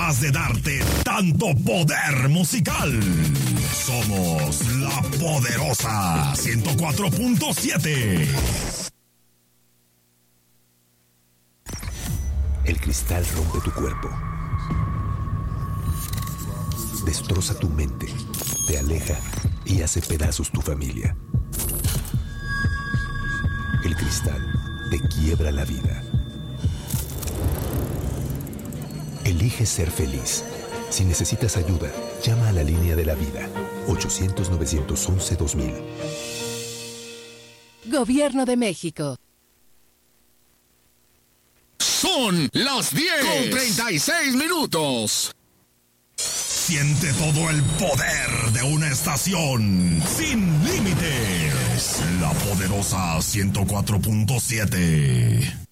capaz de darte tanto poder musical. Somos la Poderosa 104.7. El cristal rompe tu cuerpo, destroza tu mente, te aleja y hace pedazos tu familia. El cristal te quiebra la vida. Elige ser feliz. Si necesitas ayuda, llama a la línea de la vida. 800-911-2000. Gobierno de México. Son las 10:36. Siente todo el poder de una estación sin límites. La Poderosa 104.7.